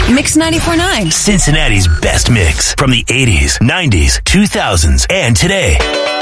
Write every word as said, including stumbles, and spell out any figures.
Mix ninety-four point nine. Cincinnati's best mix from the eighties, nineties, two thousands, and today.